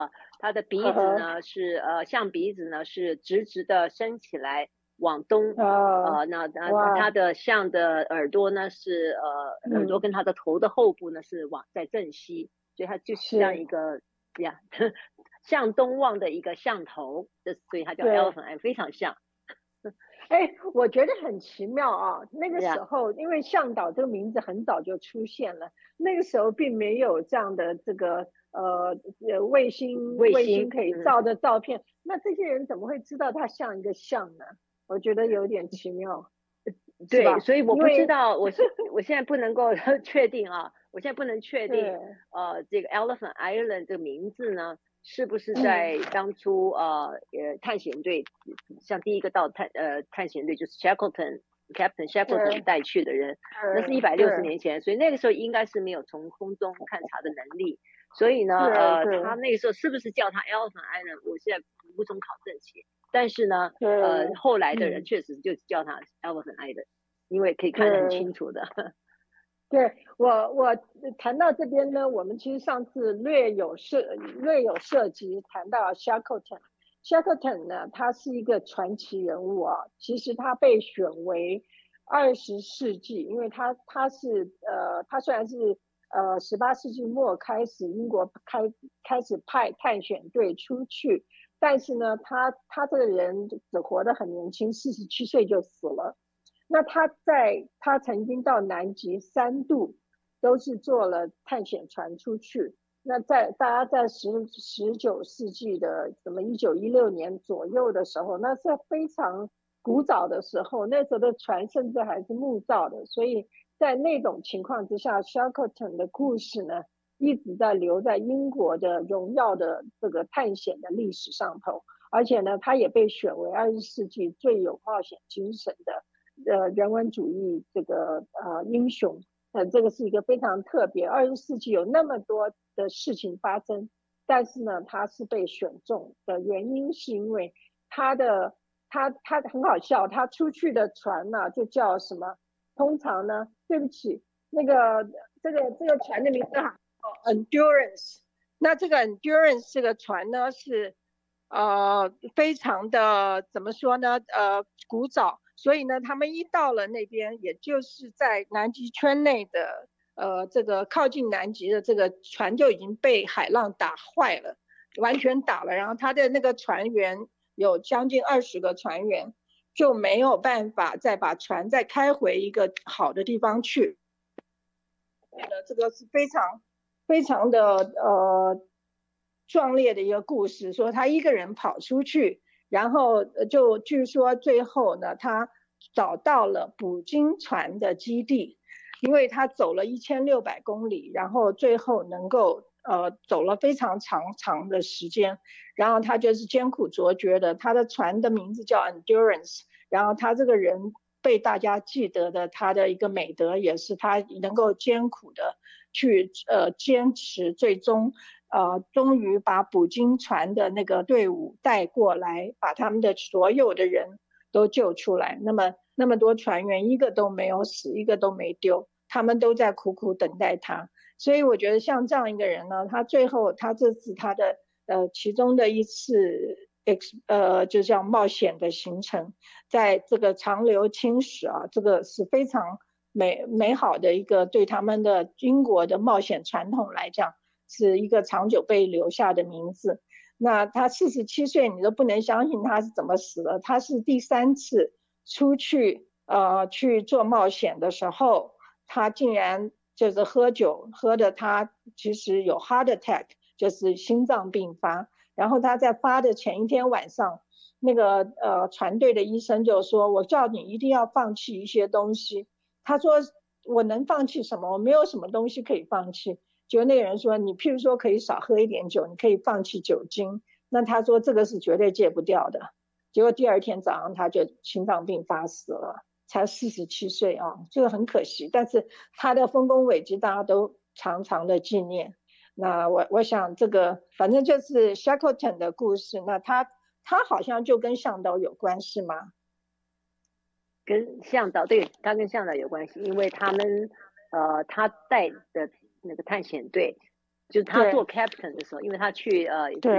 它的鼻子呢是象鼻子呢是直直的伸起来往东，那它的象的耳朵呢是耳朵跟它的头的后部呢是在正西，所以它就像一个呀向东望的一个象头，所以它叫 elephant， 非常像。 我觉得很奇妙啊！那个时候，因为向导这个名字很早就出现了，那个时候并没有这样的这个卫星可以照的照片，那这些人怎么会知道它像一个象呢？我觉得有点奇妙。 对，所以我不知道，我现在不能够确定啊，我现在不能确定这个 Elephant Island 这个名字呢是不是在当初探险队，像第一个到探险队就是 Captain Shackleton 带去的人，那是160年前，所以那个时候应该是没有从空中勘察的能力，所以呢他那个时候是不是叫他 Elephant Island， 我现在无从考证起。但是呢后来的人确实就叫他 Elephant Island， 因为可以看得很清楚的。 对，我谈到这边呢，我们其实上次略有涉及谈到 Shackleton 呢，他是一个传奇人物啊。其实他被选为20世纪，因为他虽然是18世纪末开始英国开始派探险队出去，但是呢他这个人只活得很年轻，47岁就死了。那他曾经到南极3度，都是坐了探险船出去。那大家在19世纪的什么1916年左右的时候，那是非常古早的时候，那时候的船甚至还是木造的，所以在那种情况之下 Shackleton 的故事呢一直在留在英国的荣耀的这个探险的历史上头，而且呢他也被选为20世纪最有冒险精神的人文主义这个英雄。这个是一个非常特别，20世纪有那么多的事情发生，但是呢他是被选中的原因是因为他很好笑，他出去的船呢就叫什么，通常呢对不起那个这个船的名字叫 Endurance。 那这个 Endurance 这个船呢是非常的怎么说呢古早，所以呢他们一到了那边，也就是在南极圈内的这个靠近南极的这个船就已经被海浪打坏了，完全打了，然后他的那个船员有将近20个船员就没有办法再把船再开回一个好的地方去。这个是非常的壮烈的一个故事，说他一个人跑出去，然后就据说最后呢他找到了捕鲸船的基地，因为他走了1600公里，然后最后能够走了非常长的时间，然后他就是艰苦卓绝的，他的船的名字叫 Endurance， 然后他这个人被大家记得的他的一个美德也是他能够艰苦的去坚持，最终终于把捕鲸船的那个队伍带过来，把他们的所有的人都救出来。那么多船员一个都没有死，一个都没丢，他们都在苦苦等待他。所以我觉得像这样一个人呢，他最后他这次他的其中的一次就叫冒险的行程，在这个长流青史啊，这个是非常美好的一个，对他们的英国的冒险传统来讲是一个长久被留下的名字。那他47岁你都不能相信他是怎么死的，他是第3次出去去做冒险的时候，他竟然就是喝酒喝的，他其实有 heart attack， 就是心脏病发。然后他在发的前一天晚上，那个船队的医生就说，我叫你一定要放弃一些东西。他说我能放弃什么？我没有什么东西可以放弃。结果那个人说，你譬如说可以少喝一点酒，你可以放弃酒精。那他说这个是绝对戒不掉的。结果第2天早上他就心脏病发死了，才47岁啊，这个很可惜。但是他的丰功伟绩大家都常常的纪念。那我想这个反正就是 Shackleton 的故事，那他好像就跟向导有关是吗？ 跟向导，对，他跟向导有关系，因为他他带的那个探险队，就是他做 captain 的时候，因为他去